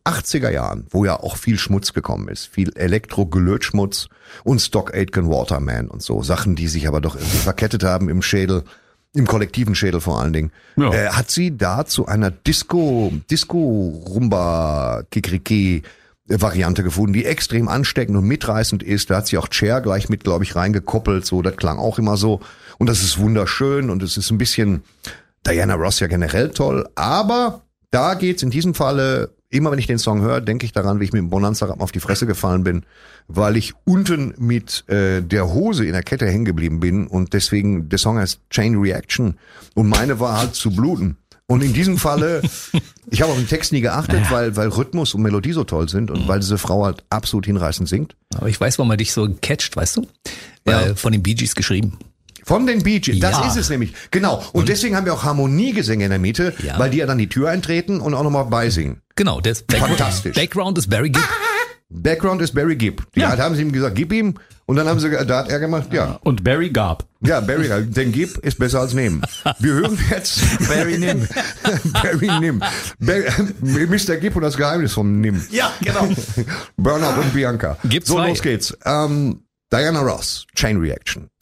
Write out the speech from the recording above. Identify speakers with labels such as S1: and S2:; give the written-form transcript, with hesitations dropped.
S1: 80er Jahren, wo ja auch viel Schmutz gekommen ist, viel Elektro-Gelötschmutz und Stock Aitken Waterman und so, Sachen, die sich aber doch irgendwie verkettet haben im Schädel, im kollektiven Schädel vor allen Dingen, hat sie da zu einer Disco-Rumba-Kikriki-Variante gefunden, die extrem ansteckend und mitreißend ist. Da hat sie auch Cher gleich mit, glaube ich, reingekoppelt, so, das klang auch immer so. Und das ist wunderschön und es ist ein bisschen Diana Ross ja generell toll, aber da geht's in diesem Falle, immer wenn ich den Song höre, denke ich daran, wie ich mit dem Bonanza-Rappen auf die Fresse gefallen bin, weil ich unten mit der Hose in der Kette hängen geblieben bin und deswegen, der Song heißt Chain Reaction und meine war halt zu bluten. Und in diesem Falle, ich habe auf den Text nie geachtet, weil Rhythmus und Melodie so toll sind und weil diese Frau halt absolut hinreißend singt.
S2: Aber ich weiß, warum man dich so catcht, weißt du? Von den Bee Gees geschrieben.
S1: Von den Bee Gees, das ist es nämlich. Genau. Und deswegen haben wir auch Harmoniegesänge in der Mitte, weil die ja dann die Tür eintreten und auch nochmal beisingen.
S2: Genau, das
S1: Fantastisch.
S2: Background ist Barry Gibb.
S1: Background ist Barry Gibb. Da haben sie ihm gesagt, gib ihm. Und dann da hat er gemacht,
S3: Und Barry gab.
S1: Ja, Barry, denn Gib ist besser als nehmen. Wir hören jetzt Barry Nim. Barry Nim. Mr. Gibb und das Geheimnis vom Nim.
S2: Ja, genau.
S1: Bernhard und Bianca.
S2: Gib
S1: so,
S2: zwei.
S1: los geht's. Diana Ross, Chain Reaction.